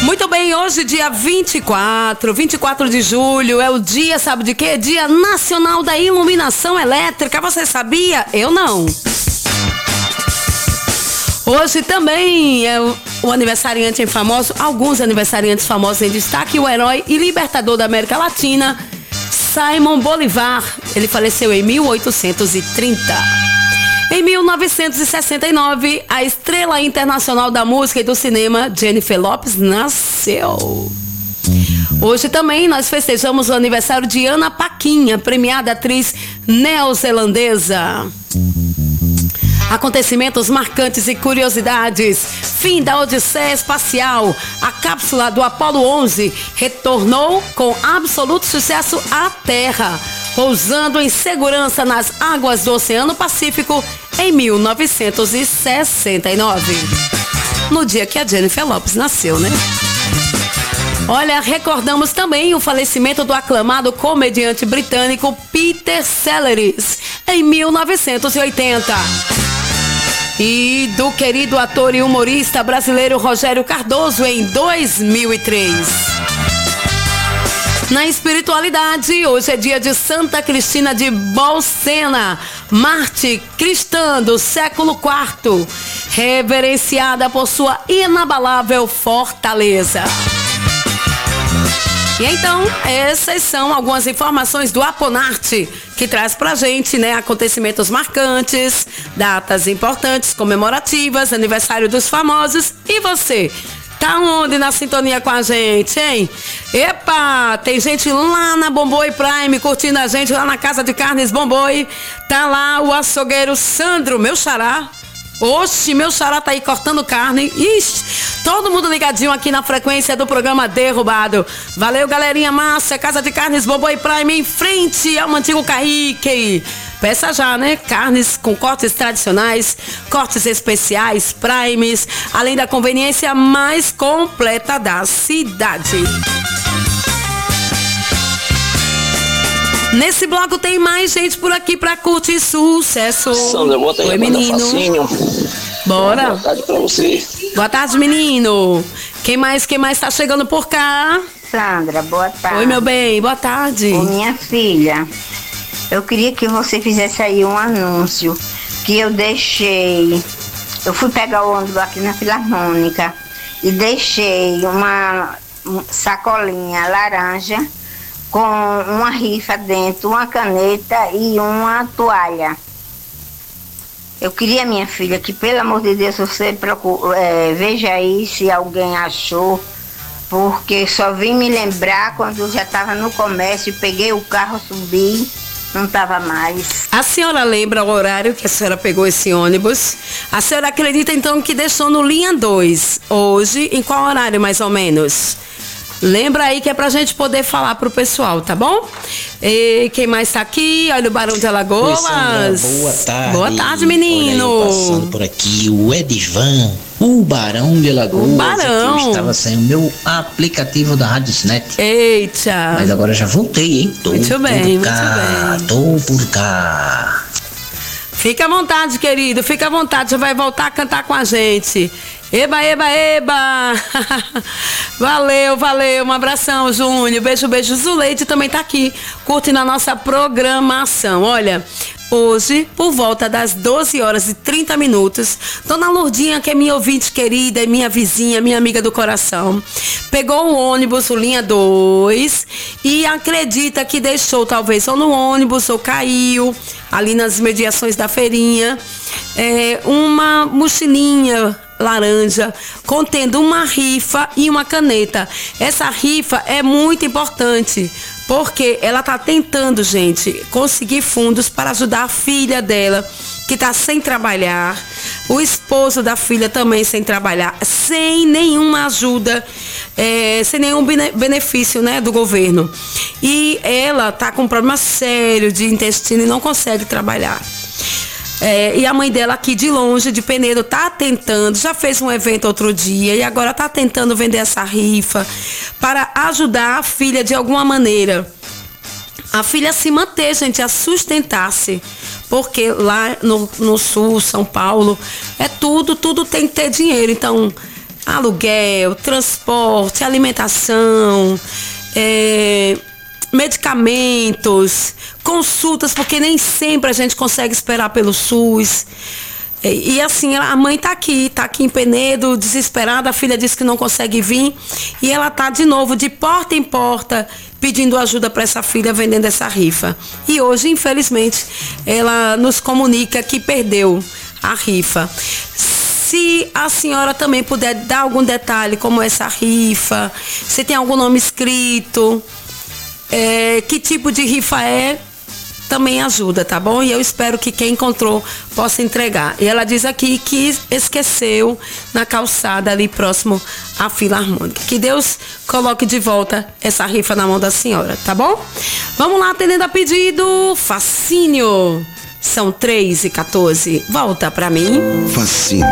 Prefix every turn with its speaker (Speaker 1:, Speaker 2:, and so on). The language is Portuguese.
Speaker 1: Muito bem, hoje dia 24 de julho, é o dia, sabe de quê? Dia Nacional da Iluminação Elétrica, você sabia? Eu não. Hoje também é o aniversariante em famoso, alguns aniversariantes famosos em destaque, o herói e libertador da América Latina, Simón Bolívar. Ele faleceu em 1830. Em 1969, a estrela internacional da música e do cinema, Jennifer Lopez, nasceu. Hoje também nós festejamos o aniversário de Ana Paquin, premiada atriz neozelandesa. Acontecimentos marcantes e curiosidades. Fim da Odisseia Espacial. A cápsula do Apollo 11 retornou com absoluto sucesso à Terra, pousando em segurança nas águas do Oceano Pacífico em 1969. No dia que a Jennifer Lopez nasceu, né? Olha, recordamos também o falecimento do aclamado comediante britânico Peter Sellers em 1980. E do querido ator e humorista brasileiro Rogério Cardoso em 2003. Na espiritualidade, hoje é dia de Santa Cristina de Bolsena, Marte cristã do século IV, reverenciada por sua inabalável fortaleza. E então, essas são algumas informações do Aponarte, que traz pra gente, né, acontecimentos marcantes, datas importantes, comemorativas, aniversário dos famosos. E você? Tá onde na sintonia com a gente, hein? Epa, tem gente lá na Bomboi Prime curtindo a gente lá na Casa de Carnes Bomboi. Tá lá o açougueiro Sandro, meu xará. Oxe, meu xará tá aí cortando carne. Ixi, todo mundo ligadinho aqui na frequência do programa Derrubado. Valeu, galerinha massa. Casa de Carnes Bomboi Prime em frente ao antigo Caíque. Peça já, né? Carnes com cortes tradicionais, cortes especiais, primes, além da conveniência mais completa da cidade. Nesse bloco tem mais gente por aqui pra curtir sucesso.
Speaker 2: Sandra, bota aí.
Speaker 1: Oi, menino. Bora.
Speaker 2: Boa tarde pra você.
Speaker 1: Boa tarde, menino. Quem mais tá chegando por cá?
Speaker 3: Sandra, boa tarde.
Speaker 1: Oi, meu bem, boa tarde.
Speaker 3: Ô, minha filha, eu queria que você fizesse aí um anúncio que eu deixei. Eu fui pegar o ônibus aqui na Filarmônica e deixei uma sacolinha laranja com uma rifa dentro, uma caneta e uma toalha. Eu queria, minha filha, que pelo amor de Deus você veja aí se alguém achou, porque só vim me lembrar quando eu já estava no comércio, peguei o carro, subi, não estava mais.
Speaker 1: A senhora lembra o horário que a senhora pegou esse ônibus? A senhora acredita então que deixou no linha 2, hoje, em qual horário mais ou menos? Lembra aí que é pra gente poder falar pro pessoal, tá bom? E quem mais tá aqui? Olha o Barão de Alagoas.
Speaker 4: Oi, Sandra, boa tarde.
Speaker 1: Boa tarde, menino.
Speaker 4: Olha eu passando por aqui, o Edvan, o Barão de Alagoas.
Speaker 1: O Barão.
Speaker 4: Que eu estava sem o meu aplicativo da Radiosnet.
Speaker 1: Eita.
Speaker 4: Mas agora já voltei, hein? Tô
Speaker 1: muito bem.
Speaker 4: Tô por cá.
Speaker 1: Fica à vontade, querido. Fica à vontade. Já vai voltar a cantar com a gente. Eba, eba, eba! Valeu. Um abração, Júnior. Beijo. Zuleide também tá aqui, curtindo a nossa programação. Olha, hoje, por volta das 12h30, Dona Lourdinha, que é minha ouvinte querida, é minha vizinha, minha amiga do coração, pegou o ônibus, o linha 2, e acredita que deixou, talvez, ou no ônibus, ou caiu, ali nas mediações da feirinha, uma mochilinha laranja, contendo uma rifa e uma caneta. Essa rifa é muito importante, porque ela tá tentando, gente, conseguir fundos para ajudar a filha dela, que tá sem trabalhar, o esposo da filha também sem trabalhar, sem nenhuma ajuda, sem nenhum benefício, né, do governo. E ela tá com um problema sério de intestino e não consegue trabalhar. E a mãe dela aqui de longe, de Penedo, tá tentando, já fez um evento outro dia e agora tá tentando vender essa rifa para ajudar a filha de alguma maneira. A filha se manter, gente, a sustentar-se. Porque lá no sul, São Paulo, tudo tem que ter dinheiro. Então, aluguel, transporte, alimentação, medicamentos, consultas, porque nem sempre a gente consegue esperar pelo SUS. E assim, a mãe tá aqui em Penedo, desesperada, a filha disse que não consegue vir, e ela tá de novo de porta em porta pedindo ajuda para essa filha, vendendo essa rifa. E hoje, infelizmente, ela nos comunica que perdeu a rifa. Se a senhora também puder dar algum detalhe como essa rifa, se tem algum nome escrito, que tipo de rifa é, também ajuda, tá bom? E eu espero que quem encontrou possa entregar. E ela diz aqui que esqueceu na calçada ali próximo à Filarmônica. Que Deus coloque de volta essa rifa na mão da senhora, tá bom? Vamos lá, atendendo a pedido, Fascínio. São 3h14. Volta pra mim.
Speaker 2: Fascínio.